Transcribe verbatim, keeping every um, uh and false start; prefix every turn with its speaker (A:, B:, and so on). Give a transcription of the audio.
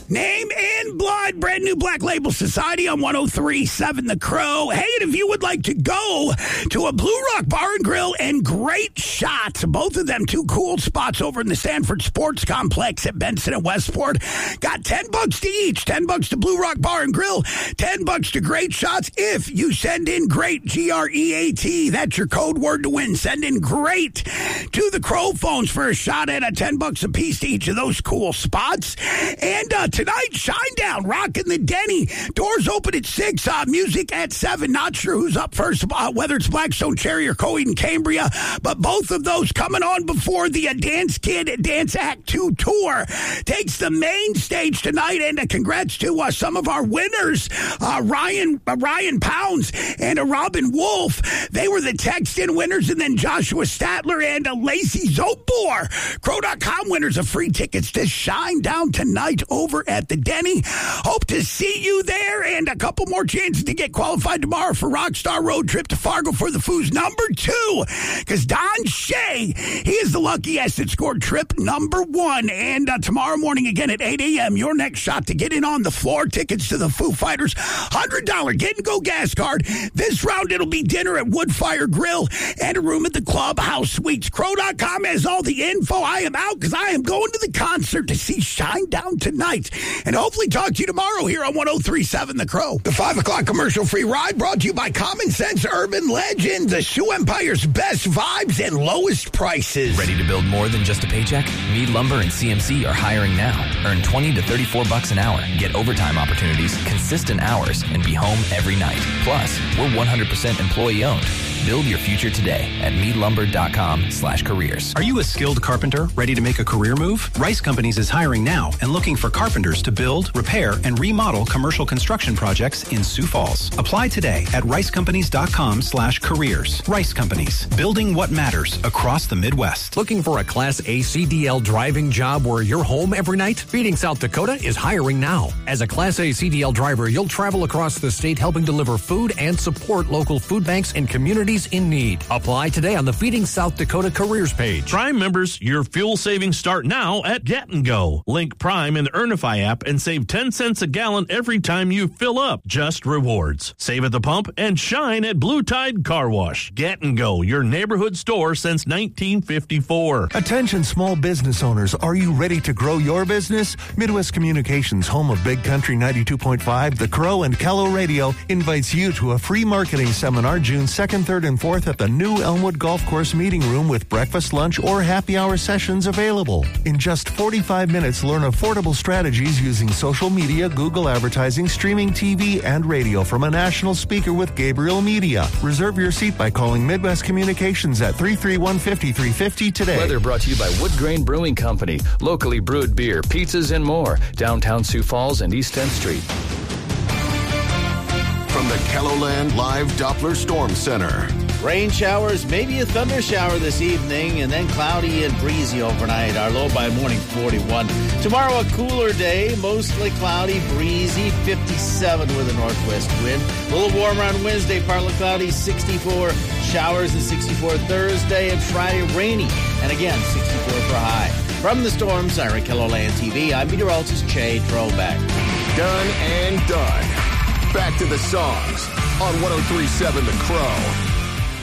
A: Name and Blood, brand new Black Label Society on one oh three point seven The Crow. Hey, and if you would like to go to a Blue Rock Bar and Grill and Great Shots, both of them two cool spots over in the Sanford Sports Complex at Benson and Westport, got ten bucks to each. ten bucks to Blue Rock Bar and Grill, ten bucks to Great Shots if you send in GREAT, G R E A T. That's your code word to win. Send in GREAT to the Crow phones for a shot at a ten bucks a piece to each of those cool spots. And uh, tonight, Shinedown, rocking the Denny. Doors open at six, uh, music at seven. Not sure who's up first, uh, whether it's Blackstone Cherry or Coed and Cambria, but both of those coming on before the uh, Dance Kid Dance Act two tour takes the main stage tonight. And uh, congrats to uh, some of our winners, uh, Ryan uh, Ryan Pounds and uh, Robin Wolf. They were the text-in winners, and then Joshua Statler and uh, Lacey Zopor, Crow dot com winners of free tickets to Shinedown tonight over at the Denny. Hope to see you there, and a couple more chances to get qualified tomorrow for Rockstar Road Trip to Fargo for the Foos number two, because Don Shea, he is the luckiest that scored trip number one. And uh, tomorrow morning again at eight a.m., your next shot to get in on the floor. Tickets to the Foo Fighters, one hundred dollars get-and-go gas card. This round, it'll be dinner at Woodfire Grill and a room at the Clubhouse Suites. Crow dot com has all the info. I am out because I am going to the concert to see Shinedown tonight, and hopefully talk to you tomorrow here on one oh three point seven The Crow. The five o'clock commercial-free ride brought to you by Common Sense Urban Legend, the Sioux Empire's best vibes and lowest prices.
B: Ready to build more than just a paycheck? Mead Lumber and C M C are hiring now. Earn twenty to thirty-four bucks an hour, get overtime opportunities, consistent hours, and be home every night. Plus, we're one hundred percent employee-owned. Build your future today at mead lumber dot com slash careers.
C: Are you a skilled carpenter ready to make a career move? Rice Companies is hiring now and looking for carpenters to build, repair, and remodel commercial construction projects in Sioux Falls. Apply today at rice companies dot com slash careers. Rice Companies, building what matters across the Midwest.
D: Looking for a Class A C D L driving job where you're home every night? Feeding South Dakota is hiring now. As a Class A C D L driver, you'll travel across the state helping deliver food and support local food banks and communities in need. Apply today on the Feeding South Dakota careers page.
E: Prime members, your fuel savings start now at Get and Go. Link Prime in the Earnify app and save ten cents a gallon every time you fill up. Just rewards. Save at the pump and shine at Blue Tide Car Wash. Get and Go, your neighborhood store since nineteen fifty-four.
F: Attention small business owners, are you ready to grow your business? Midwest Communications, home of Big Country ninety-two point five, The Crow, and Kello Radio, invites you to a free marketing seminar June second, third, and fourth at the new Elmwood Golf Course Meeting Room with breakfast, lunch, or happy hour sessions available. In just forty-five minutes, learn affordable strategies using social media, Google advertising, streaming T V, and radio from a national speaker with Gabriel Media. Reserve your seat by calling Midwest Communications at three three one, five three five zero today.
G: Weather brought to you by Wood Grain Brewing Company. Locally brewed beer, pizzas, and more. Downtown Sioux Falls and East tenth Street.
H: From the KELOLAND Live Doppler Storm Center.
I: Rain showers, maybe a thunder shower this evening, and then cloudy and breezy overnight. Our low by morning, forty-one. Tomorrow, a cooler day, mostly cloudy, breezy, fifty-seven with a northwest wind. A little warmer on Wednesday, partly cloudy, sixty-four. Showers at sixty-four Thursday, and Friday, rainy. And again, sixty-four for a high. From the storm siren, KELOLAND T V, I'm meteorologist Che Throwback.
H: Done and done. Back to the songs on one oh three point seven The Crow.